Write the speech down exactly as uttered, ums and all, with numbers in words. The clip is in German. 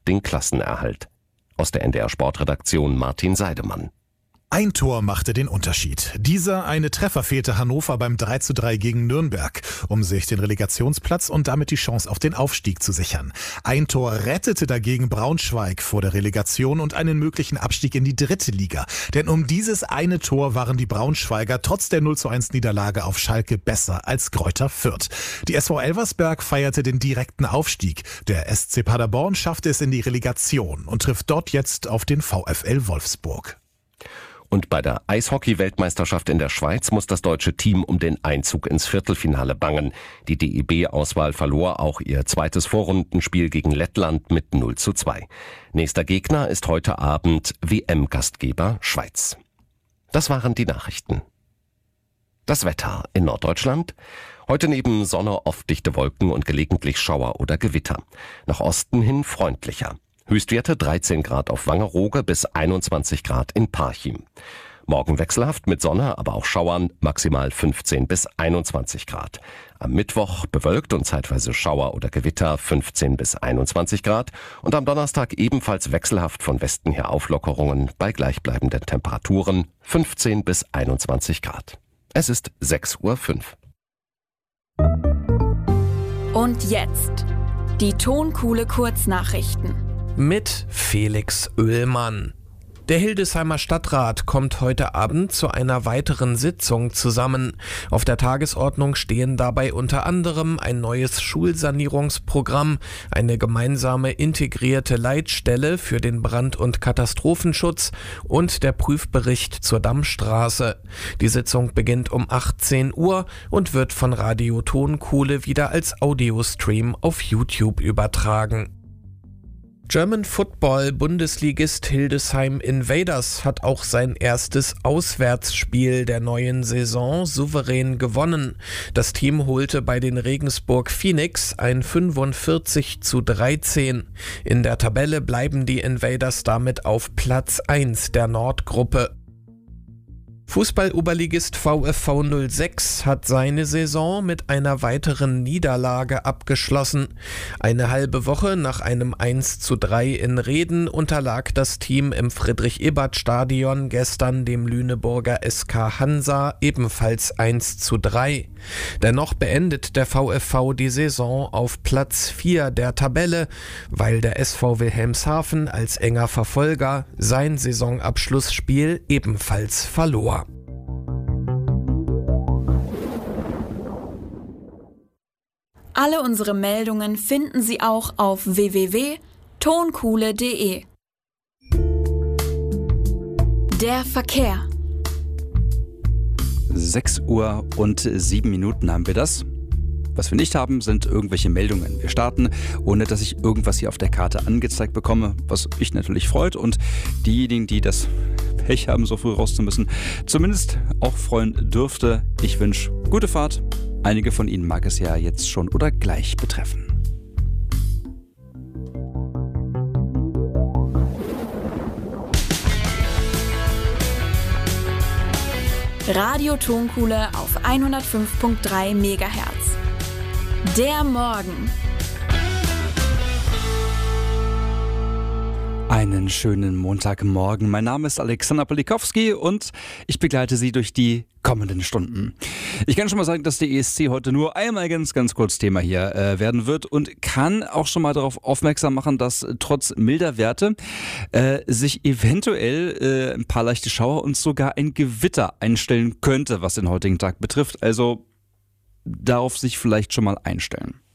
den Klassenerhalt. Aus der N D R Sportredaktion Martin Seidemann. Ein Tor machte den Unterschied. Dieser eine Treffer fehlte Hannover beim drei zu drei gegen Nürnberg, um sich den Relegationsplatz und damit die Chance auf den Aufstieg zu sichern. Ein Tor rettete dagegen Braunschweig vor der Relegation und einen möglichen Abstieg in die dritte Liga. Denn um dieses eine Tor waren die Braunschweiger trotz der null zu eins Niederlage auf Schalke besser als Greuther Fürth. Die S V Elversberg feierte den direkten Aufstieg. Der S C Paderborn schaffte es in die Relegation und trifft dort jetzt auf den VfL Wolfsburg. Und bei der Eishockey-Weltmeisterschaft in der Schweiz muss das deutsche Team um den Einzug ins Viertelfinale bangen. Die D E B-Auswahl verlor auch ihr zweites Vorrundenspiel gegen Lettland mit null zu zwei. Nächster Gegner ist heute Abend W M-Gastgeber Schweiz. Das waren die Nachrichten. Das Wetter in Norddeutschland. Heute neben Sonne oft dichte Wolken und gelegentlich Schauer oder Gewitter. Nach Osten hin freundlicher. Höchstwerte dreizehn Grad auf Wangerooge bis einundzwanzig Grad in Parchim. Morgen wechselhaft mit Sonne, aber auch Schauern, maximal fünfzehn bis einundzwanzig Grad. Am Mittwoch bewölkt und zeitweise Schauer oder Gewitter, fünfzehn bis einundzwanzig Grad. Und am Donnerstag ebenfalls wechselhaft von Westen her Auflockerungen bei gleichbleibenden Temperaturen, fünfzehn bis einundzwanzig Grad. Es ist sechs Uhr fünf. Und jetzt die Tonkuhle Kurznachrichten mit Felix Oehlmann. Der Hildesheimer Stadtrat kommt heute Abend zu einer weiteren Sitzung zusammen. Auf der Tagesordnung stehen dabei unter anderem ein neues Schulsanierungsprogramm, eine gemeinsame integrierte Leitstelle für den Brand- und Katastrophenschutz und der Prüfbericht zur Dammstraße. Die Sitzung beginnt um achtzehn Uhr und wird von Radio Tonkuhle wieder als Audiostream auf YouTube übertragen. German Football Bundesligist Hildesheim Invaders hat auch sein erstes Auswärtsspiel der neuen Saison souverän gewonnen. Das Team holte bei den Regensburg Phoenix ein fünfundvierzig zu dreizehn. In der Tabelle bleiben die Invaders damit auf Platz eins der Nordgruppe. Fußball-Oberligist VfV null sechs hat seine Saison mit einer weiteren Niederlage abgeschlossen. Eine halbe Woche nach einem eins zu drei in Reden unterlag das Team im Friedrich-Ebert-Stadion gestern dem Lüneburger S K Hansa ebenfalls eins zu drei. Dennoch beendet der VfV die Saison auf Platz vier der Tabelle, weil der S V Wilhelmshaven als enger Verfolger sein Saisonabschlussspiel ebenfalls verlor. Alle unsere Meldungen finden Sie auch auf w w w punkt tonkuhle punkt de. Der Verkehr. sechs Uhr und sieben Minuten haben wir das. Was wir nicht haben, sind irgendwelche Meldungen. Wir starten, ohne dass ich irgendwas hier auf der Karte angezeigt bekomme, was mich natürlich freut und diejenigen, die das Pech haben, so früh raus zu müssen, zumindest auch freuen dürfte. Ich wünsche gute Fahrt. Einige von Ihnen mag es ja jetzt schon oder gleich betreffen. Radio Tonkuhle auf hundertfünf Komma drei Megahertz. Der Morgen. Einen schönen Montagmorgen. Mein Name ist Alexander Polikowski und ich begleite Sie durch die kommenden Stunden. Ich kann schon mal sagen, dass der E S C heute nur einmal ganz, ganz kurz Thema hier äh, werden wird und kann auch schon mal darauf aufmerksam machen, dass trotz milder Werte äh, sich eventuell äh, ein paar leichte Schauer und sogar ein Gewitter einstellen könnte, was den heutigen Tag betrifft. Also darauf sich vielleicht schon mal einstellen.